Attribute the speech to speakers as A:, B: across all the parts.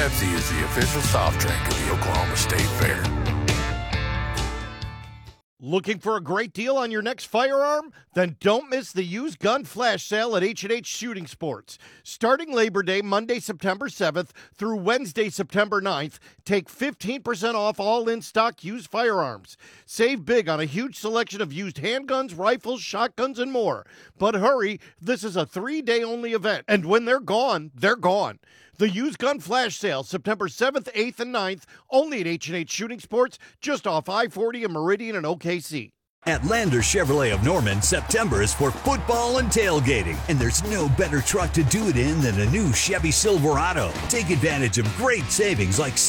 A: Pepsi is the official soft drink of the Oklahoma State Fair.
B: Looking for a great deal on your next firearm? Then don't miss the used gun flash sale at H&H Shooting Sports. Starting Labor Day, Monday, September 7th through Wednesday, September 9th, take 15% off all in-stock used firearms. Save big on a huge selection of used handguns, rifles, shotguns, and more. But hurry, this is a 3-day only event, and when they're gone, they're gone. The used gun flash sale, September 7th, 8th, and 9th, only at H&H Shooting Sports, just off I-40 and Meridian and OKC.
C: At Lander Chevrolet of Norman, September is for football and tailgating, and there's no better truck to do it in than a new Chevy Silverado. Take advantage of great savings like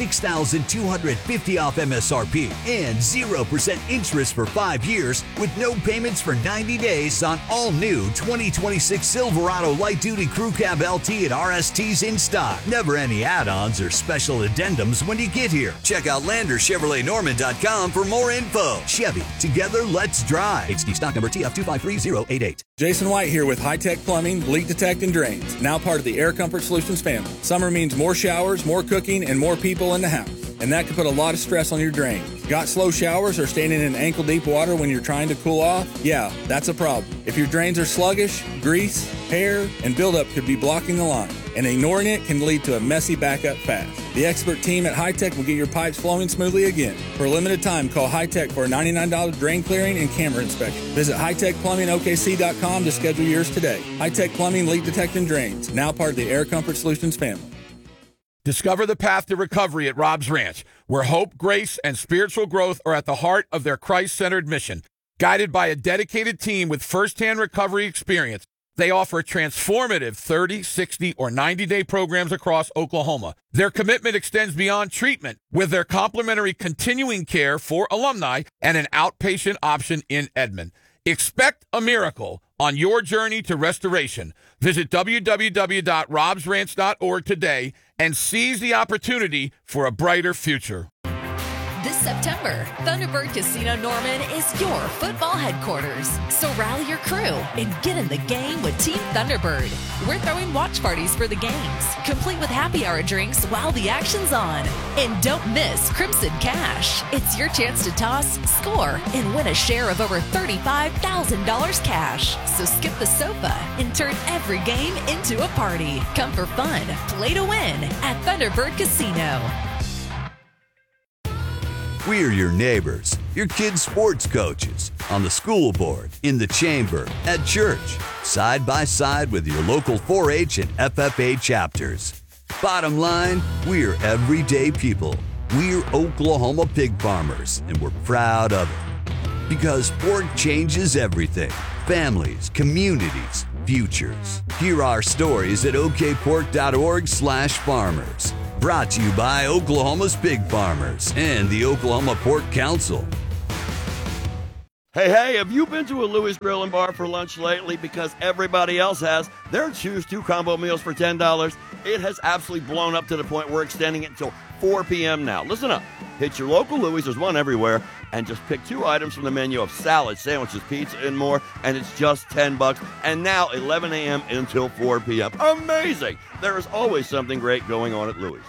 C: $6,250 off MSRP and 0% interest for 5 years with no payments for 90 days on all new 2026 Silverado Light Duty Crew Cab LT and RSTs in stock. Never any add-ons or special addendums when you get here. Check out LanderChevroletNorman.com for more info. Chevy, together let's drive. HD stock number TF253088.
D: Jason White here with High Tech Plumbing, Leak Detect and Drains, now part of the Air Comfort Solutions family. Summer means more showers, more cooking, and more people in the house. And that can put a lot of stress on your drains. Got slow showers or standing in ankle-deep water when you're trying to cool off? Yeah, that's a problem. If your drains are sluggish, grease, hair, and buildup could be blocking the line, and ignoring it can lead to a messy backup fast. The expert team at High Tech will get your pipes flowing smoothly again. For a limited time, call High Tech for a $99 drain clearing and camera inspection. Visit hightechplumbingokc.com to schedule yours today. High Tech Plumbing, Leak Detect and Drains, now part of the Air Comfort Solutions family.
E: Discover the path to recovery at Rob's Ranch, where hope, grace, and spiritual growth are at the heart of their Christ-centered mission. Guided by a dedicated team with firsthand recovery experience, they offer transformative 30, 60, or 90-day programs across Oklahoma. Their commitment extends beyond treatment with their complimentary continuing care for alumni and an outpatient option in Edmond. Expect a miracle on your journey to restoration. Visit www.robsranch.org today and seize the opportunity for a brighter future.
F: This September, Thunderbird Casino Norman is your football headquarters. So rally your crew and get in the game with Team Thunderbird. We're throwing watch parties for the games, complete with happy hour drinks while the action's on. And don't miss Crimson Cash. It's your chance to toss, score, and win a share of over $35,000 cash. So skip the sofa and turn every game into a party. Come for fun, play to win at Thunderbird Casino.
C: We're your neighbors, your kids' sports coaches, on the school board, in the chamber, at church, side by side with your local 4-H and FFA chapters. Bottom line, we're everyday people. We're Oklahoma pig farmers, and we're proud of it. Because pork changes everything. Families, communities, futures. Hear our stories at okpork.org/farmers. Brought to you by Oklahoma's Pig Farmers and the Oklahoma Pork Council.
G: Hey, have you been to a Louis Grill and Bar for lunch lately? Because everybody else has. Their Choose 2 combo meals for $10. It has absolutely blown up to the point we're extending it until 4 p.m. now. Listen up. Hit your local Louis, there's one everywhere, and just pick 2 items from the menu of salad, sandwiches, pizza, and more, and it's just $10. And now 11 a.m. until 4 p.m. Amazing! There is always something great going on at Louis.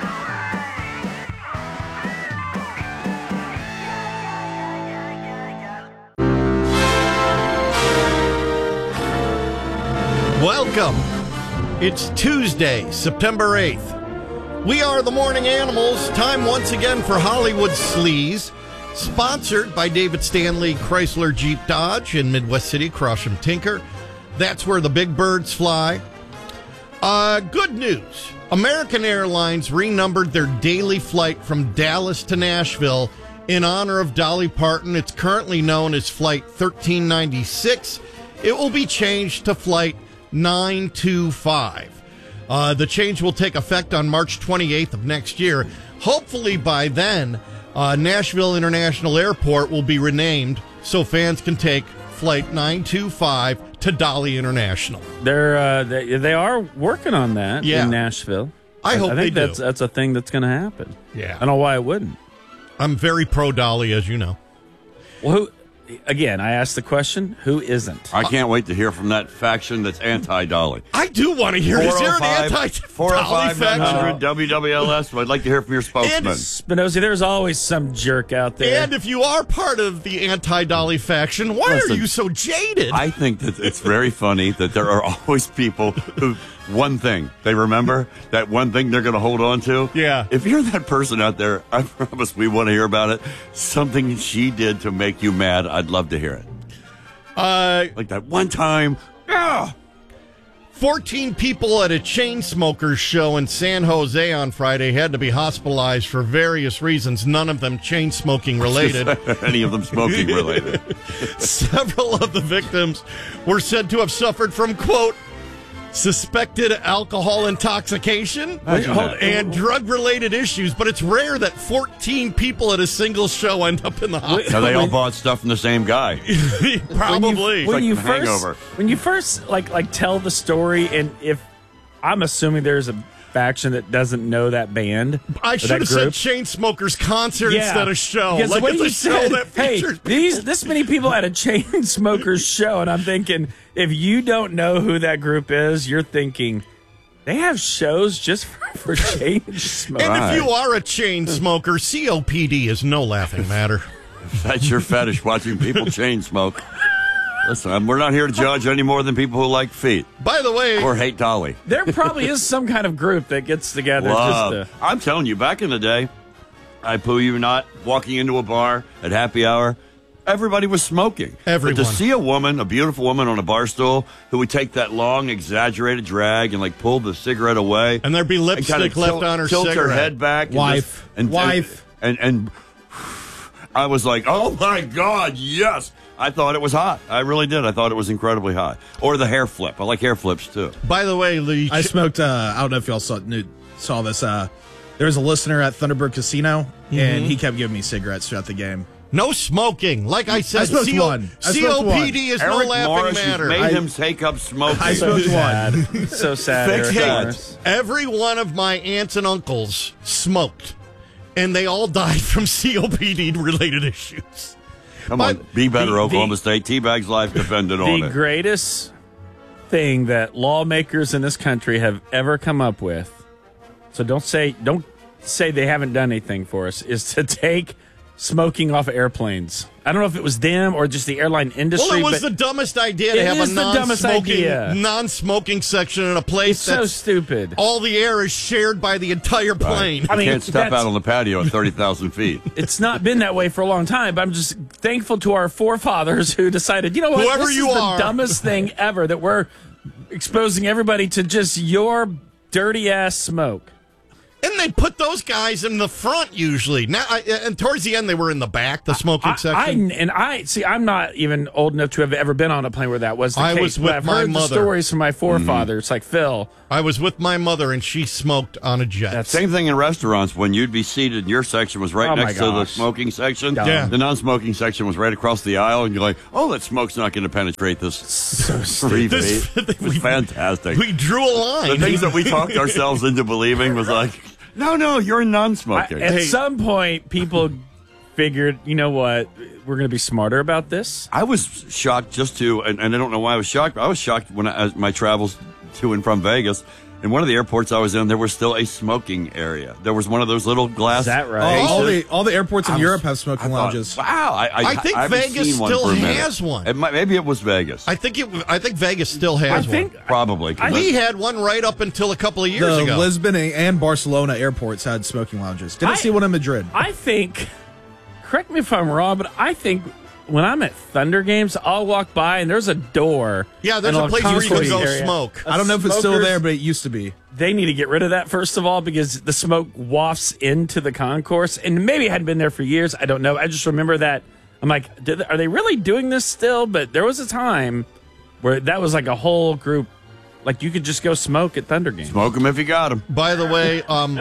B: Welcome. It's Tuesday, September 8th. We are the Morning Animals. Time once again for Hollywood Sleaze. Sponsored by David Stanley Chrysler Jeep Dodge in Midwest City, Crosham Tinker. That's where the big birds fly. Good news. American Airlines renumbered their daily flight from Dallas to Nashville in honor of Dolly Parton. It's currently known as Flight 1396. It will be changed to Flight 925. The change will take effect on March 28th of next year. Hopefully by then, Nashville International Airport will be renamed so fans can take Flight 925 to Dolly International.
H: They are working on that in Nashville.
B: I hope they do.
H: That's a thing that's going to happen.
B: Yeah.
H: I don't know why it wouldn't.
B: I'm very pro Dolly, as you know.
H: Well, again, I asked the question, who isn't?
G: I can't wait to hear from that faction that's anti-Dolly.
B: I do want to hear. Is there an anti-Dolly faction?
G: WWLS. I'd like to hear from your spokesman.
H: Spinozzi, there's always some jerk out there.
B: And if you are part of the anti-Dolly faction, why are you so jaded?
G: I think that it's very funny that there are always people who, one thing, they remember that one thing they're going to hold on to.
B: Yeah.
G: If you're that person out there, I promise we want to hear about it. Something she did to make you mad, I'd love to hear it. Like that one time.
B: 14 people at a chain smokers show in San Jose on Friday had to be hospitalized for various reasons, none of them chain smoking related.
G: Any of them smoking related.
B: Several of the victims were said to have suffered from, quote, suspected alcohol intoxication and drug-related issues, but it's rare that 14 people at a single show end up in the hospital.
G: Now they all bought stuff from the same guy.
B: Probably.
H: When you
G: hangover.
H: first like tell the story, and if I'm assuming there's a faction that doesn't know that band.
B: I should have said Chainsmokers concert instead of show.
H: Because
B: like
H: when
B: it's
H: you
B: a show
H: said,
B: that features
H: this many people at a Chainsmokers show, and I'm thinking, if you don't know who that group is, you're thinking they have shows just for chain smokers.
B: And if you are a chain smoker, COPD is no laughing matter.
G: If that's your fetish, watching people chain smoke. Listen, we're not here to judge any more than people who like feet.
B: By the way,
G: or hate Dolly.
H: There probably is some kind of group that gets together.
G: I'm telling you, back in the day, I poo you not, walking into a bar at happy hour, everybody was smoking.
B: Everyone.
G: But to see a beautiful woman on a bar stool who would take that long, exaggerated drag and like pull the cigarette away,
B: and there'd be lipstick left on her
G: tilt
B: cigarette.
G: her head back, and I was like, oh my God, yes. I thought it was hot. I really did. I thought it was incredibly hot. Or the hair flip. I like hair flips, too.
B: By the way, Lee,
I: I smoked, I don't know if y'all saw this. There was a listener at Thunderbird Casino, and he kept giving me cigarettes throughout the game.
B: No smoking. Like I said,
G: COPD
B: is no laughing matter.
G: Made him take up smoking.
I: I smoked one.
H: So sad.
B: Every one of my aunts and uncles smoked, and they all died from COPD-related issues.
G: Come on, be better, Oklahoma State. T-Bag's life depended on it.
H: The greatest thing that lawmakers in this country have ever come up with, so don't say they haven't done anything for us, is to take smoking off of airplanes. I don't know if it was them or just the airline industry.
B: Well, it was the dumbest idea to have a non-smoking section in a place
H: that's so stupid.
B: All the air is shared by the entire plane.
G: Right. I mean, you can't step out on the patio at 30,000 feet.
H: It's not been that way for a long time, but I'm just thankful to our forefathers who decided, you know what,
B: whoever
H: this
B: you
H: is
B: are,
H: the dumbest thing ever, that we're exposing everybody to just your dirty-ass smoke.
B: And they put those guys in the front usually. Now, and towards the end, they were in the back, the smoking section.
H: I'm not even old enough to have ever been on a plane where that was the case.
B: Was with
H: I've
B: my
H: heard
B: mother.
H: The stories from my forefathers, like Phil.
B: I was with my mother, and she smoked on a jet.
G: Same thing in restaurants. When you'd be seated, your section was right next to the smoking section.
B: Yeah.
G: The non-smoking section was right across the aisle, and you're like, oh, that smoke's not going to penetrate this.
H: So
G: 3 feet. It was fantastic.
B: We drew a line.
G: The things that we talked ourselves into believing was like, no, you're a non-smoker.
H: At some point, people figured, you know what, we're going to be smarter about this.
G: I was shocked and I don't know why I was shocked, but I was shocked when my travels to and from Vegas. In one of the airports I was in, there was still a smoking area. There was one of those little glass.
H: Is that right?
I: All the airports in Europe have smoking lounges.
G: Wow,
B: I think Vegas still has one.
G: Maybe it was Vegas.
B: I think Vegas still has one.
G: Probably.
B: We had one right up until a couple of years ago.
I: Lisbon and Barcelona airports had smoking lounges. Didn't see one in Madrid.
H: I think, correct me if I'm wrong, but I think when I'm at Thunder games, I'll walk by and there's a door.
B: Yeah, there's a place where you can go smoke.
I: I don't know if it's still there, but it used to be.
H: They need to get rid of that, first of all, because the smoke wafts into the concourse. And maybe it hadn't been there for years. I don't know. I just remember that. I'm like, are they really doing this still? But there was a time where that was like a whole group. Like, you could just go smoke at Thunder games.
G: Smoke them if you got them.
B: By the way,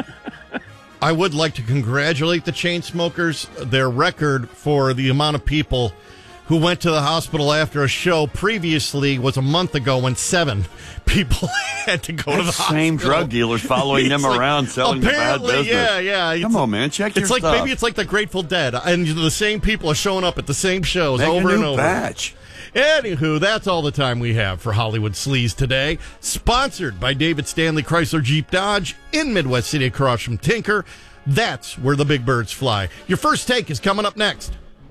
B: I would like to congratulate the Chainsmokers. Their record for the amount of people who went to the hospital after a show previously was a month ago when 7 people had to go to the hospital.
G: Same drug dealers following them around selling the bad business.
B: Yeah.
G: Come on, man, check your
B: stuff.
G: stuff.
B: Maybe it's like the Grateful Dead, and the same people are showing up at the same shows
G: Make
B: over
G: a new
B: and over.
G: batch.
B: Anywho, that's all the time we have for Hollywood Sleaze today. Sponsored by David Stanley Chrysler Jeep Dodge in Midwest City across from Tinker. That's where the big birds fly. Your first take is coming up next.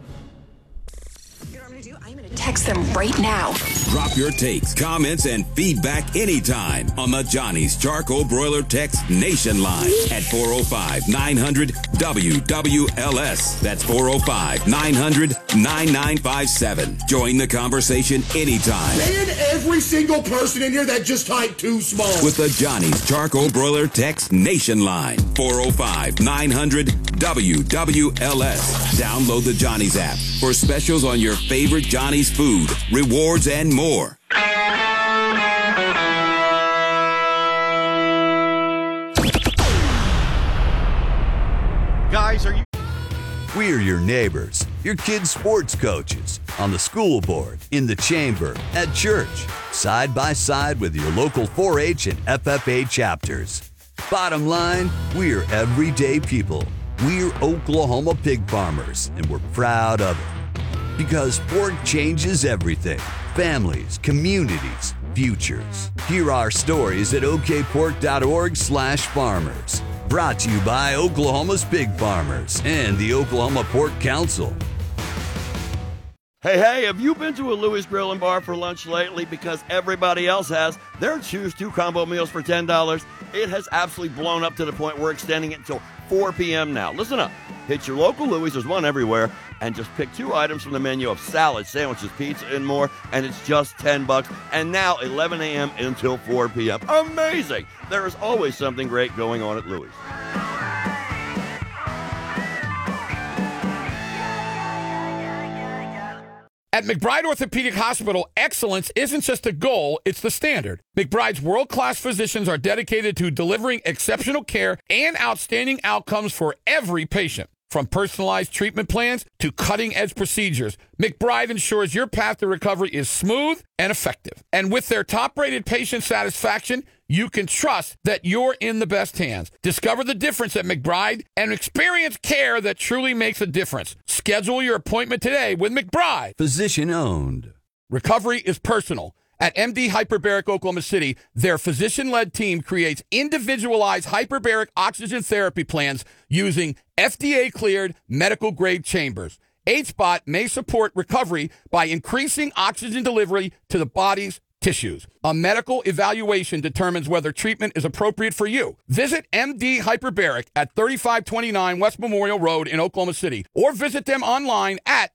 J: Text them right now.
K: Drop your takes, comments, and feedback anytime on the Johnny's Charcoal Broiler Text Nation line at 405-900-WWLS. That's 405-900-9957. Join the conversation anytime.
A: Man, every single person in here that just typed too small.
K: With the Johnny's Charcoal Broiler Text Nation line. 405-900-WWLS. Download the Johnny's app for specials on your favorite Johnny's food, rewards, and more.
B: Guys, are you...
C: We're your neighbors, your kids' sports coaches, on the school board, in the chamber, at church, side by side with your local 4-H and FFA chapters. Bottom line, we're everyday people. We're Oklahoma pig farmers, and we're proud of it. Because pork changes everything. Families, communities, futures. Hear our stories at okpork.org/farmers. Brought to you by Oklahoma's Pig Farmers and the Oklahoma Pork Council.
G: Hey, have you been to a Louis Grill and Bar for lunch lately? Because everybody else has. Their Choose 2 combo meals for $10. It has absolutely blown up to the point we're extending it until 4 p.m. now. Listen up. Hit your local Louis, there's one everywhere, and just pick 2 items from the menu of salads, sandwiches, pizza, and more, and it's just $10. And now 11 a.m. until 4 p.m. Amazing! There is always something great going on at Louis.
E: At McBride Orthopedic Hospital, excellence isn't just a goal, it's the standard. McBride's world-class physicians are dedicated to delivering exceptional care and outstanding outcomes for every patient. From personalized treatment plans to cutting-edge procedures, McBride ensures your path to recovery is smooth and effective. And with their top-rated patient satisfaction, you can trust that you're in the best hands. Discover the difference at McBride and experience care that truly makes a difference. Schedule your appointment today with McBride.
C: Physician-owned.
E: Recovery is personal. At MD Hyperbaric Oklahoma City, their physician-led team creates individualized hyperbaric oxygen therapy plans using FDA-cleared medical-grade chambers. HBOT may support recovery by increasing oxygen delivery to the body's tissues. A medical evaluation determines whether treatment is appropriate for you. Visit MD Hyperbaric at 3529 West Memorial Road in Oklahoma City, or visit them online at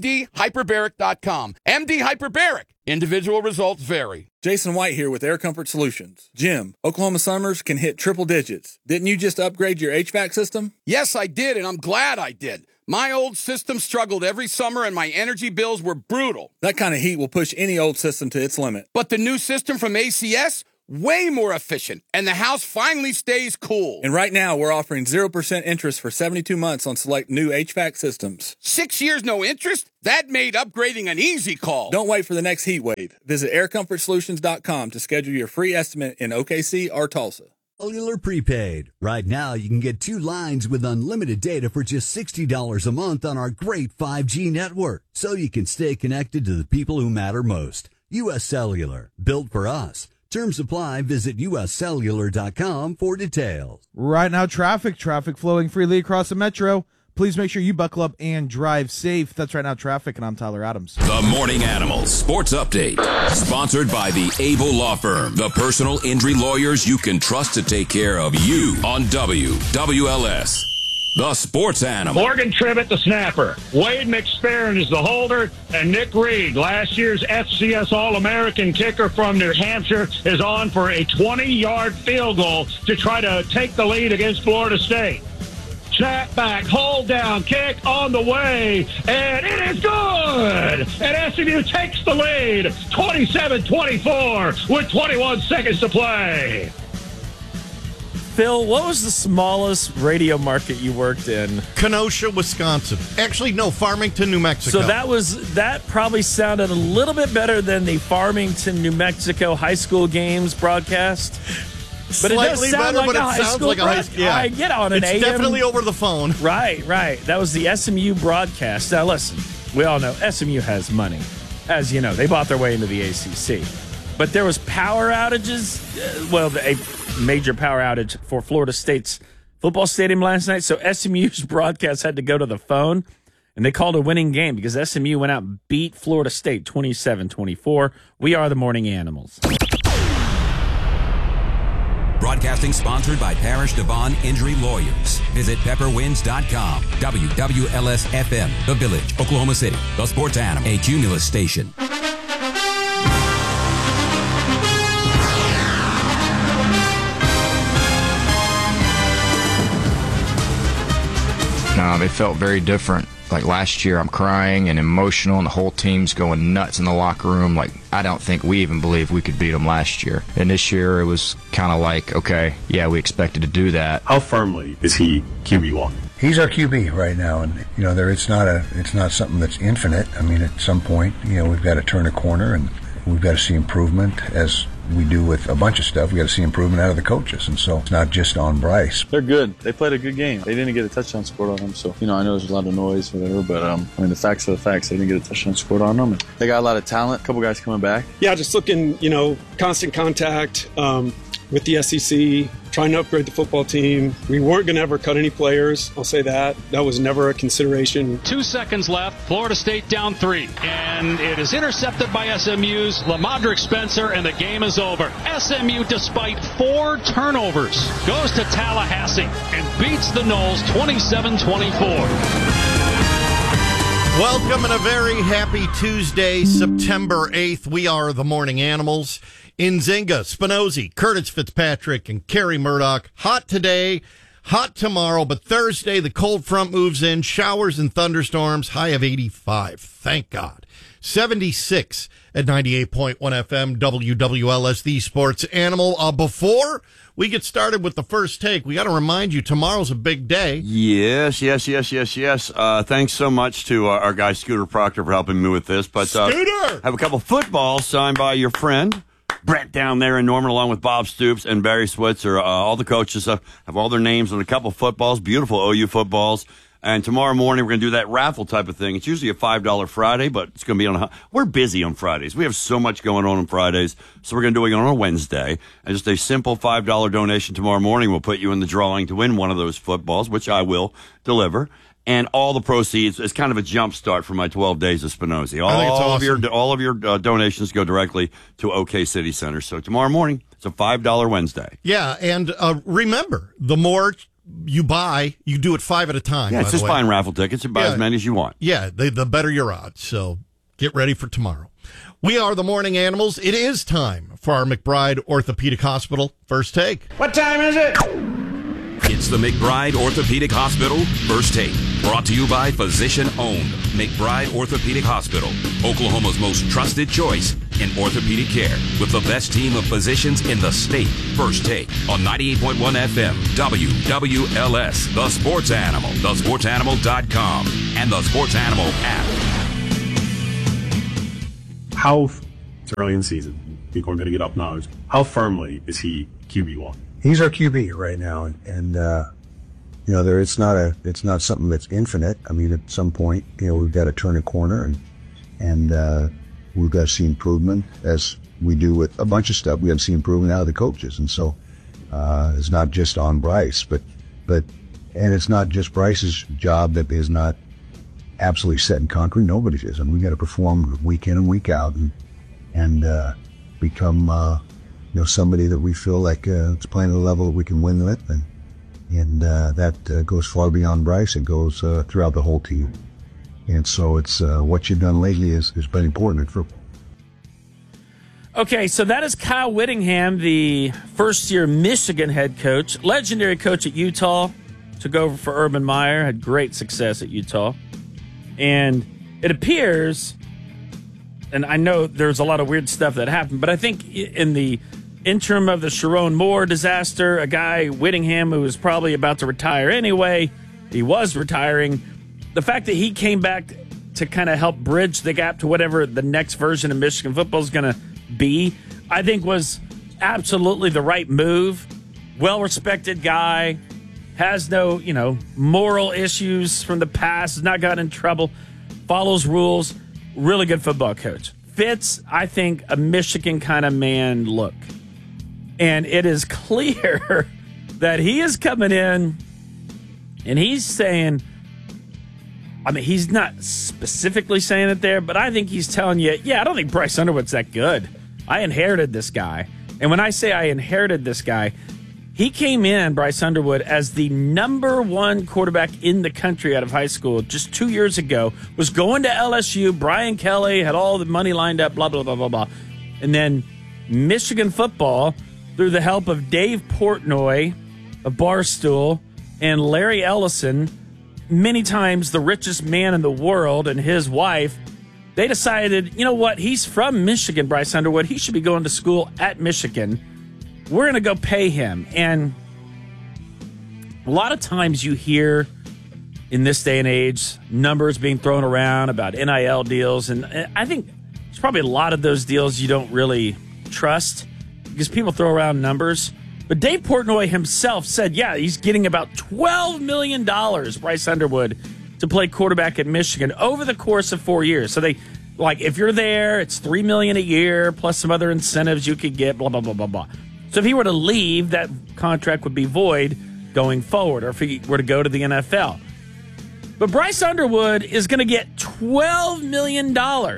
E: mdhyperbaric.com. MD Hyperbaric. Individual results vary.
D: Jason White here with Air Comfort Solutions. Jim, Oklahoma summers can hit triple digits. Didn't you just upgrade your HVAC system?
E: Yes, I did, and I'm glad I did. My old system struggled every summer, and my energy bills were brutal.
D: That kind of heat will push any old system to its limit.
E: But the new system from ACS, way more efficient, and the house finally stays cool.
D: And right now, we're offering 0% interest for 72 months on select new HVAC systems.
E: 6 years no interest? That made upgrading an easy call.
D: Don't wait for the next heat wave. Visit aircomfortsolutions.com to schedule your free estimate in OKC or Tulsa.
C: Cellular prepaid. Right now, you can get 2 lines with unlimited data for just $60 a month on our great 5G network, so you can stay connected to the people who matter most. U.S. Cellular, built for us. Terms apply. Visit uscellular.com for details.
I: Right now, traffic flowing freely across the metro. Please make sure you buckle up and drive safe. That's Right Now Traffic, and I'm Tyler Adams.
K: The Morning Animals Sports Update. Sponsored by the Able Law Firm, the personal injury lawyers you can trust to take care of you on WWLS. The Sports Animal.
L: Morgan Tribbett, the snapper. Wade McSparron is the holder. And Nick Reed, last year's FCS All-American kicker from New Hampshire, is on for a 20-yard field goal to try to take the lead against Florida State. Snap back, hold down, kick on the way, and it is good! And SMU takes the lead, 27-24, with 21 seconds to play.
H: Phil, what was the smallest radio market you worked in?
B: Kenosha, Wisconsin. Actually, no, Farmington, New Mexico.
H: So that probably sounded a little bit better than the Farmington, New Mexico high school games broadcast. But
B: Slightly
H: it does sound
B: better,
H: like
B: but
H: a
B: it
H: high
B: sounds
H: school
B: like a high school. Yeah,
H: I get on an AM.
B: It's definitely over the phone.
H: Right. That was the SMU broadcast. Now, listen, we all know SMU has money. As you know, they bought their way into the ACC. But there was power outages. A major power outage for Florida State's football stadium last night. So SMU's broadcast had to go to the phone, and they called a winning game because SMU went out and beat Florida State 27-24. We are the Morning Animals.
K: Broadcasting sponsored by Parish Devon Injury Lawyers. Visit pepperwinds.com. WWLS-FM, The Village, Oklahoma City. The Sports Animal, a Cumulus station.
M: No, they felt very different. Like last year, I'm crying and emotional, and the whole team's going nuts in the locker room. Like, I don't think we even believed we could beat them last year. And this year, it was kind of like, okay, yeah, we expected to do that.
N: How firmly is he QB1?
O: He's our QB right now, and it's not something that's infinite. I mean, at some point, we've got to turn a corner, and we've got to see improvement as we do with a bunch of stuff. We got to see improvement out of the coaches, and so it's not just on Bryce.
P: They're good. They played a good game. They didn't get a touchdown scored on them, so I know there's a lot of noise, whatever. But the facts are the facts. They didn't get a touchdown scored on them. And they got a lot of talent. A couple guys coming back.
Q: Yeah, just looking, constant contact with the SEC, trying to upgrade the football team. We weren't going to ever cut any players. I'll say that. That was never a consideration.
R: 2 seconds left. Florida State down 3. And it is intercepted by SMU's Lamadrick Spencer, and the game is over. SMU, despite 4 turnovers, goes to Tallahassee and beats the Noles 27-24.
B: Welcome and a very happy Tuesday, September 8th. We are the Morning Animals. Nzinga, Spinozzi, Curtis Fitzpatrick, and Kerry Murdoch. Hot today, hot tomorrow, but Thursday the cold front moves in. Showers and thunderstorms, high of 85. Thank God. 76 at 98.1 FM, WWLS, the Sports Animal. Before we get started with the first take, we got to remind you, tomorrow's a big day.
G: Yes. Thanks so much to our guy, Scooter Proctor, for helping me with this. But
B: Scooter!
G: Have a couple footballs signed by your friend Brett down there in Norman, along with Bob Stoops and Barry Switzer. All the coaches have all their names on a couple footballs, beautiful OU footballs. And tomorrow morning, we're going to do that raffle type of thing. It's usually a $5 Friday, but it's going to be we're busy on Fridays. We have so much going on Fridays, so we're going to do it on a Wednesday. And just a simple $5 donation tomorrow morning will put you in the drawing to win one of those footballs, which I will deliver. And all the proceeds is kind of a jump start for my 12 days of Spinozzi. All of your donations go directly to OK City Center. So tomorrow morning, it's a $5 Wednesday.
B: Yeah, and remember, the more you buy, you do it 5 at a time.
G: Yeah, it's just buying raffle tickets and buy as many as you want.
B: Yeah, the better your odds. So get ready for tomorrow. We are the Morning Animals. It is time for our McBride Orthopedic Hospital First Take.
S: What time is it?
K: It's the McBride Orthopedic Hospital First Take. Brought to you by Physician Owned McBride Orthopedic Hospital, Oklahoma's most trusted choice in orthopedic care, with the best team of physicians in the state. First Take on 98.1 FM, WWLS, The Sports Animal, thesportsanimal.com, and the Sports Animal app.
N: It's early in the season. People are going to get up now. How firmly is he QB1?
O: He's our QB right now, and it's not something that's infinite. I mean, at some point, we've got to turn a corner, and we've got to see improvement as we do with a bunch of stuff. We got to see improvement out of the coaches, and so it's not just on Bryce, but it's not just Bryce's job that is not absolutely set in concrete. Nobody's is, and we got to perform week in and week out, and become. Somebody that we feel like is playing at a level that we can win with, and that goes far beyond Bryce. It goes throughout the whole team, and so it's what you've done lately has been important for.
H: Okay, so that is Kyle Whittingham, the first-year Michigan head coach, legendary coach at Utah, took over for Urban Meyer, had great success at Utah, and it appears. And I know there's a lot of weird stuff that happened, but I think in the interim of the Sharon Moore disaster, a guy, Whittingham, who was probably about to retire anyway. He was retiring. The fact that he came back to kind of help bridge the gap to whatever the next version of Michigan football is going to be, I think was absolutely the right move. Well-respected guy, has no, moral issues from the past, has not gotten in trouble, follows rules, really good football coach. Fits, I think, a Michigan kind of man look. And it is clear that he is coming in and he's saying, he's not specifically saying it there, but I think he's telling you, I don't think Bryce Underwood's that good. I inherited this guy. And when I say I inherited this guy, he came in, Bryce Underwood, as the number one quarterback in the country out of high school just 2 years ago, was going to LSU. Brian Kelly had all the money lined up, blah, blah, blah, blah, blah. And then Michigan football, through the help of Dave Portnoy of Barstool and Larry Ellison, many times the richest man in the world, and his wife, they decided, you know what, he's from Michigan, Bryce Underwood. He should be going to school at Michigan. We're going to go pay him. And a lot of times you hear in this day and age numbers being thrown around about NIL deals. And I think there's probably a lot of those deals you don't really trust because people throw around numbers. But Dave Portnoy himself said, he's getting about $12 million, Bryce Underwood, to play quarterback at Michigan over the course of 4 years. So they, if you're there, it's $3 million a year plus some other incentives you could get, blah, blah, blah, blah, blah. So if he were to leave, that contract would be void going forward, or if he were to go to the NFL. But Bryce Underwood is going to get $12 million.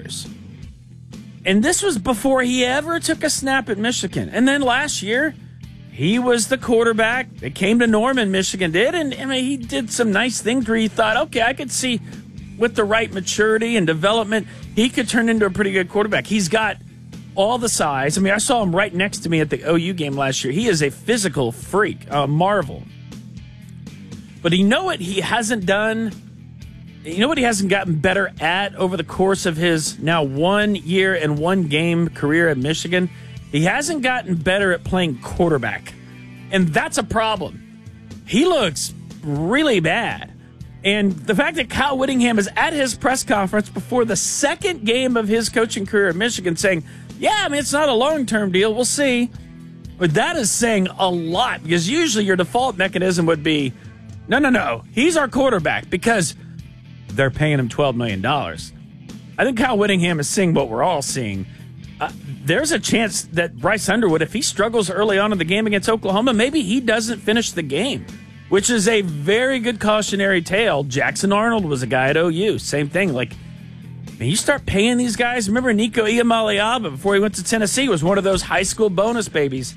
H: And this was before he ever took a snap at Michigan. And then last year, he was the quarterback that came to Norman, Michigan did. And he did some nice things where he thought, okay, I could see with the right maturity and development, he could turn into a pretty good quarterback. He's got all the size. I saw him right next to me at the OU game last year. He is a physical freak, a marvel. But you know what he hasn't done? You know what he hasn't gotten better at over the course of his now 1 year and 1 game career at Michigan? He hasn't gotten better at playing quarterback. And that's a problem. He looks really bad. And the fact that Kyle Whittingham is at his press conference before the second game of his coaching career at Michigan saying, it's not a long-term deal. We'll see. But that is saying a lot because usually your default mechanism would be, no. He's our quarterback because they're paying him $12 million. I think Kyle Whittingham is seeing what we're all seeing. There's a chance that Bryce Underwood, if he struggles early on in the game against Oklahoma, maybe he doesn't finish the game, which is a very good cautionary tale. Jackson Arnold was a guy at OU. Same thing. You start paying these guys. Remember Nico Iamaleava, before he went to Tennessee, was one of those high school bonus babies.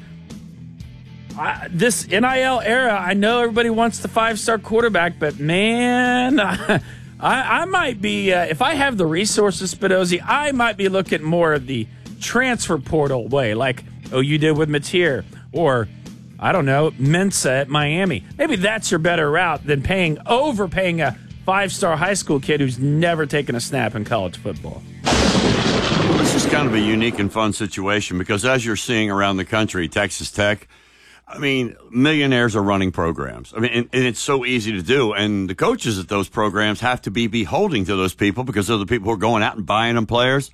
H: This NIL era, I know everybody wants the 5-star quarterback, but man, I might be, if I have the resources, Spinozzi, I might be looking more at the transfer portal way, like OU did with Mateer, or I don't know, Mensa at Miami. Maybe that's your better route than overpaying a 5-star high school kid who's never taken a snap in college football.
G: Well, this is kind of a unique and fun situation because as you're seeing around the country, Texas Tech, millionaires are running programs. And it's so easy to do. And the coaches at those programs have to be beholden to those people because they're the people who are going out and buying them players.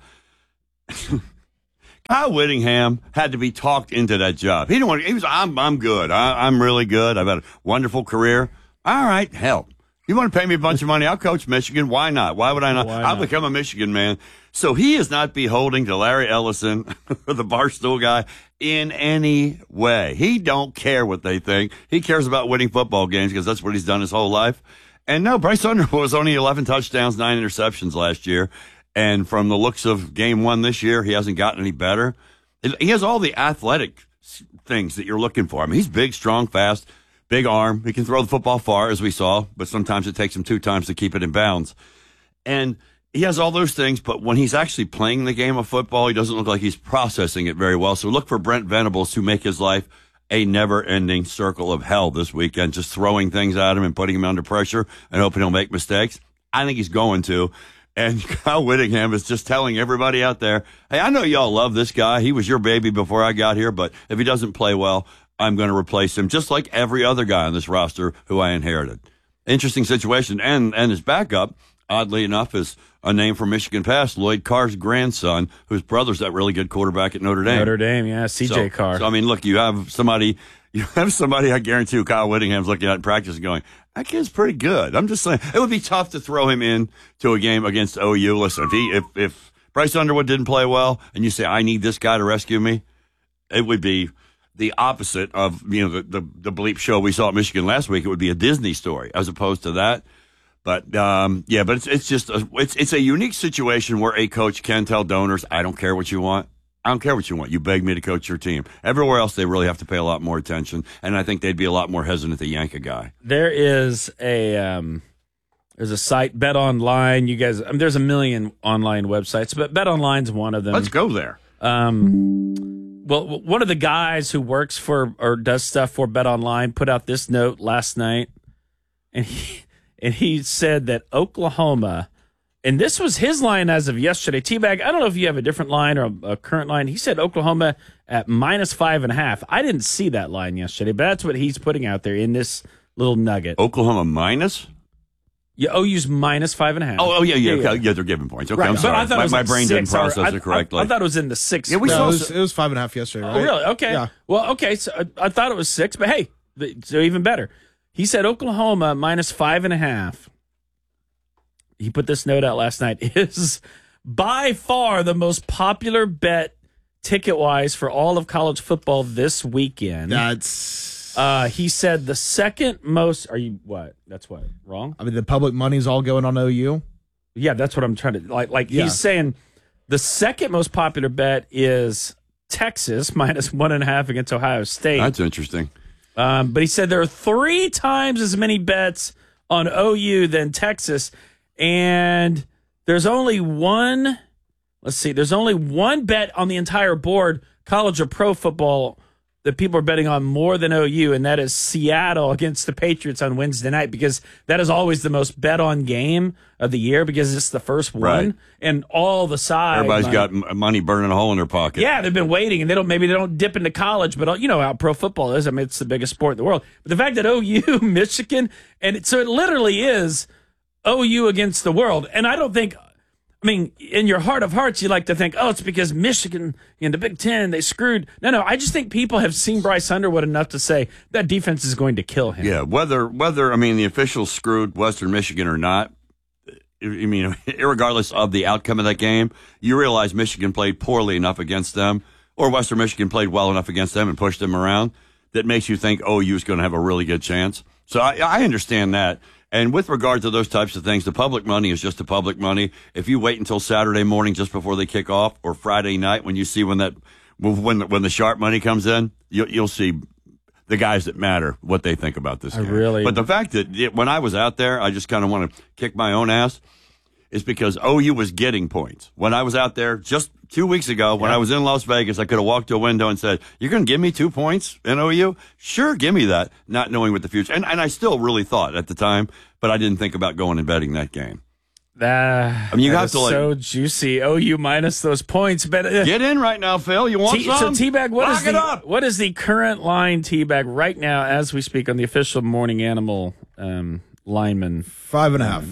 G: Kyle Whittingham had to be talked into that job. He didn't want. He was. I'm good. I'm really good. I've had a wonderful career. All right, hell. You want to pay me a bunch of money? I'll coach Michigan. Why not? Why would I not? I'll become a Michigan man. So he is not beholden to Larry Ellison, the Barstool guy, in any way. He don't care what they think. He cares about winning football games because that's what he's done his whole life. And no, Bryce Underwood was only 11 touchdowns, 9 interceptions last year. And from the looks of game 1 this year, he hasn't gotten any better. He has all the athletic things that you're looking for. He's big, strong, fast. Big arm. He can throw the football far, as we saw, but sometimes it takes him 2 times to keep it in bounds. And he has all those things, but when he's actually playing the game of football, he doesn't look like he's processing it very well. So look for Brent Venables to make his life a never-ending circle of hell this weekend, just throwing things at him and putting him under pressure and hoping he'll make mistakes. I think he's going to. And Kyle Whittingham is just telling everybody out there, hey, I know y'all love this guy. He was your baby before I got here, but if he doesn't play well, I'm going to replace him, just like every other guy on this roster who I inherited. Interesting situation. And his backup, oddly enough, is a name from Michigan past, Lloyd Carr's grandson, whose brother's that really good quarterback at Notre Dame.
H: Notre Dame, yeah, C.J. Carr.
G: So, I mean, look, you have somebody I guarantee who Kyle Whittingham's looking at in practice and going, that kid's pretty good. I'm just saying, it would be tough to throw him in to a game against OU. Listen, if Bryce Underwood didn't play well and you say, I need this guy to rescue me, it would be the opposite of, the bleep show we saw at Michigan last week. It would be a Disney story as opposed to that. But, but it's just, it's a unique situation where a coach can tell donors, I don't care what you want. I don't care what you want. You beg me to coach your team. Everywhere else, they really have to pay a lot more attention, and I think they'd be a lot more hesitant to yank a guy.
H: There is there's a site, Bet Online. You guys, there's a million online websites, but Bet Online's one of them.
G: Let's go there.
H: Well, one of the guys who works for or does stuff for Bet Online put out this note last night, and he said that Oklahoma. And this was his line as of yesterday. T-Bag, I don't know if you have a different line or a current line. He said Oklahoma at -5.5. I didn't see that line yesterday, but that's what he's putting out there in this little nugget.
G: Oklahoma minus?
H: Yeah, OU's -5.5.
G: Oh, yeah, they're giving points. Okay, right. I'm sorry. My brain didn't process it correctly.
H: I thought it was in the 6.
I: Yeah, it was 5.5 yesterday, right?
H: Oh, really? Okay.
I: Yeah.
H: Well, okay, so I thought it was 6, but hey, so even better. He said Oklahoma -5.5. He put this note out last night, is by far the most popular bet ticket-wise for all of college football this weekend.
I: That's...
H: he said the second most... Are you... What? That's what? Wrong?
I: I mean, the public money's all going on OU?
H: Yeah, that's what I'm trying to... He's saying the second most popular bet is Texas, -1.5 against Ohio State.
G: That's interesting.
H: But he said there are 3 times as many bets on OU than Texas... And there's only one, there's only one bet on the entire board, college or pro football, that people are betting on more than OU, and that is Seattle against the Patriots on Wednesday night, because that is always the most bet on game of the year because it's the first one.
G: Right.
H: And all the side.
G: Everybody's got money burning a hole in their pocket.
H: Yeah, they've been waiting, and they don't dip into college, but how pro football is. I mean, it's the biggest sport in the world. But the fact that OU, Michigan, so it literally is OU against the world. And I don't think, in your heart of hearts, you like to think, it's because Michigan in the Big Ten, they screwed. No, I just think people have seen Bryce Underwood enough to say that defense is going to kill him.
G: Yeah, whether the officials screwed Western Michigan or not, irregardless of the outcome of that game, you realize Michigan played poorly enough against them, or Western Michigan played well enough against them and pushed them around, that makes you think OU is going to have a really good chance. So I understand that. And with regard to those types of things, the public money is just the public money. If you wait until Saturday morning just before they kick off, or Friday night when you see when the sharp money comes in, you'll see the guys that matter what they think about this game. But the fact that when I was out there, I just kind of want to kick my own ass, is because OU was getting points. When I was out there just 2 weeks ago, when I was in Las Vegas, I could have walked to a window and said, you're going to give me 2 points in OU? Sure, give me that, not knowing what the future. And I still really thought at the time, but I didn't think about going and betting that game.
H: You have to so juicy. OU minus those points. But
G: get in right now, Phil. You want some?
H: So T-Bag, what is the current line, T-Bag, right now as we speak on the official Morning Animal lineman?
I: 5.5.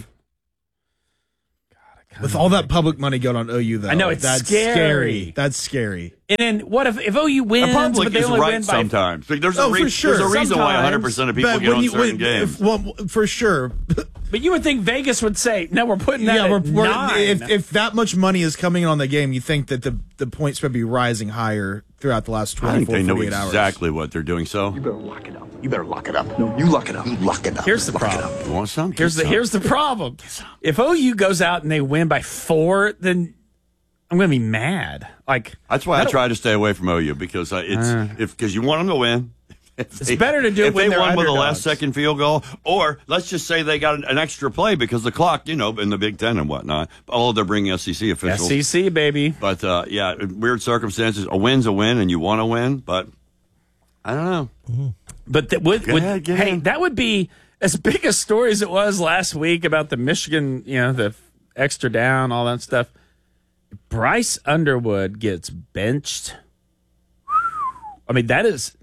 I: With all that public money going on OU, though.
H: I know, that's scary.
I: That's scary.
H: And then what if OU wins,
G: public
H: but they
G: is
H: only
G: right
H: win by...
G: sometimes. There's a reason why 100% of people get on certain games.
I: For sure.
H: But you would think Vegas would say, no, we're putting that at 9.
I: If that much money is coming in on the game, you think that the points would be rising higher throughout the last 24,
G: I think they know
I: 48 hours.
G: Exactly what they're doing, so.
A: You better lock it up. You better lock it up. No, you lock it up. You lock it up.
H: Here's the problem.
G: You want some?
H: Here's the problem. If OU goes out and they win by 4, then I'm going to be mad.
G: That's why I try to stay away from OU, because because you want them to win.
H: It's better to do it when they're
G: won with a
H: underdogs.
G: last-second field goal, or let's just say they got an extra play because the clock, in the Big Ten and whatnot. They're bringing SEC officials.
H: SEC, baby.
G: But, weird circumstances. A win's a win, and you want to win, but I don't know.
H: Mm-hmm. But that would be as big a story as it was last week about the Michigan, the extra down, all that stuff. Bryce Underwood gets benched. I mean, that is.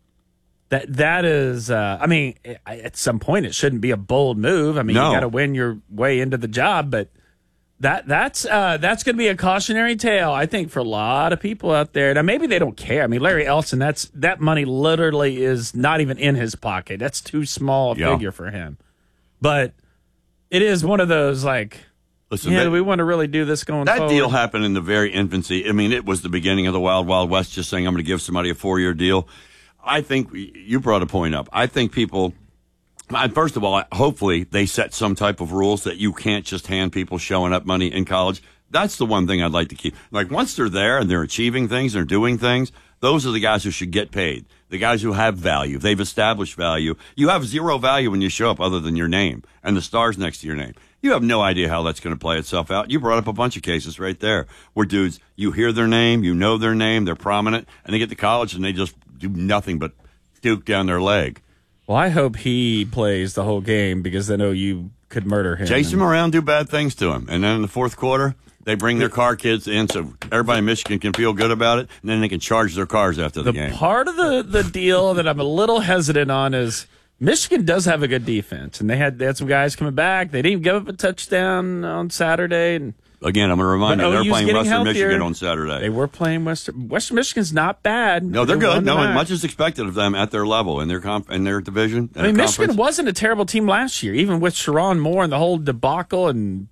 H: I mean, at some point it shouldn't be a bold move. I mean, you got to win your way into the job, but that's going to be a cautionary tale, I think, for a lot of people out there. Now, maybe they don't care. I mean, Larry Ellison, that money literally is not even in his pocket. That's too small a figure for him. But it is one of those like. Listen, do we want to really do this going forward?
G: That deal happened in the very infancy. I mean, it was the beginning of the Wild Wild West, just saying I'm going to give somebody a 4-year deal. I think you brought a point up. I think people, first of all, hopefully they set some type of rules that you can't just hand people showing up money in college. That's the one thing I'd like to keep. Like, once they're there and they're achieving things, they're doing things, those are the guys who should get paid. The guys who have value. They've established value. You have zero value when you show up other than your name and the stars next to your name. You have no idea how that's going to play itself out. You brought up a bunch of cases right there where dudes, you hear their name, you know their name, they're prominent, and they get to college and they just do nothing but duke down their leg.
H: Well, I hope he plays the whole game because I know you could murder him.
G: Chase him around, do bad things to him. And then in the fourth quarter, they bring their car kids in so everybody in Michigan can feel good about it, and then they can charge their cars after the game.
H: Part of the deal that I'm a little hesitant on is Michigan does have a good defense, and they had some guys coming back. They didn't give up a touchdown on Saturday. And
G: again, I'm going to remind you, they're playing Western Michigan on Saturday.
H: They were playing Western Michigan's not bad.
G: No, they're good. No, much is expected of them at their level in their division.
H: I mean, Michigan wasn't a terrible team last year, even with Sharon Moore and the whole debacle. And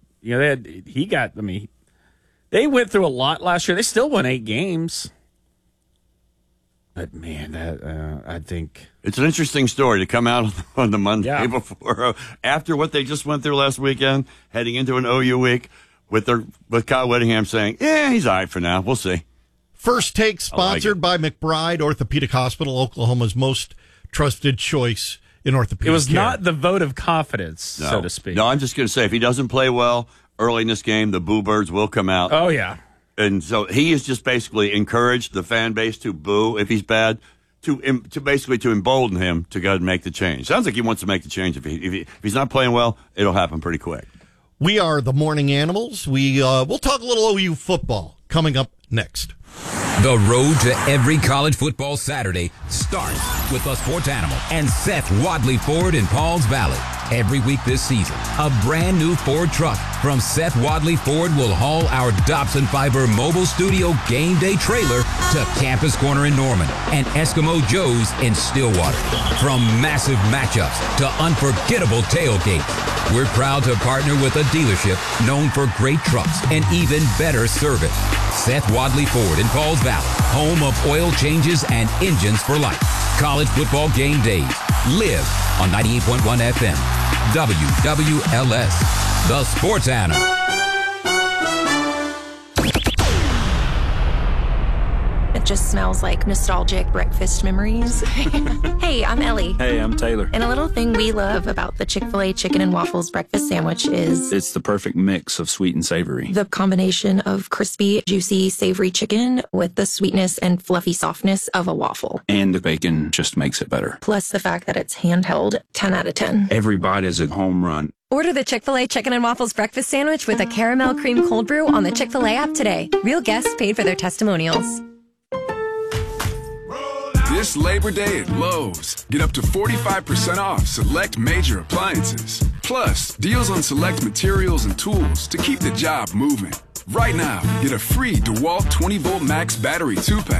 H: they went through a lot last year. They still won 8 games. But man, I think
G: it's an interesting story to come out on the Monday before, after what they just went through last weekend, heading into an OU week with Kyle Whittingham saying, he's all right for now. We'll see.
B: First Take, sponsored by McBride Orthopedic Hospital, Oklahoma's most trusted choice in orthopedic care.
H: It was not the vote of confidence, so to speak.
G: No, I'm just going to say, if he doesn't play well early in this game, the boo birds will come out.
H: Oh, yeah.
G: And so he has just basically encouraged the fan base to boo if he's bad, to embolden him to go ahead and make the change. Sounds like he wants to make the change. If he's not playing well, it'll happen pretty quick.
B: We are the Morning Animals. We'll talk a little OU football coming up next.
K: The road to every college football Saturday starts with the Sports Animal and Seth Wadley Ford in Pauls Valley. Every week this season, a brand new Ford truck from Seth Wadley Ford will haul our Dobson Fiber mobile studio game day trailer to Campus Corner in Norman and Eskimo Joe's in Stillwater. From massive matchups to unforgettable tailgates, we're proud to partner with a dealership known for great trucks and even better service. Seth Wadley Ford in Pauls Valley, home of oil changes and engines for life. College football game days. Live on 98.1 FM. WWLS. The Sports Animal.
J: It just smells like nostalgic breakfast memories. Hey, I'm Ellie.
S: Hey, I'm Taylor.
J: And a little thing we love about the Chick-fil-A chicken and waffles breakfast sandwich is
S: it's the perfect mix of sweet and savory.
J: The combination of crispy, juicy, savory chicken with the sweetness and fluffy softness of a waffle.
S: And the bacon just makes it better.
J: Plus the fact that it's handheld, 10 out of 10.
S: Every bite is a home run.
T: Order the Chick-fil-A Chicken and Waffles breakfast sandwich with a caramel cream cold brew on the Chick-fil-A app today. Real guests paid for their testimonials.
U: This Labor Day at Lowe's, get up to 45% off select major appliances. Plus, deals on select materials and tools to keep the job moving. Right now, get a free DeWalt 20-volt max battery 2-pack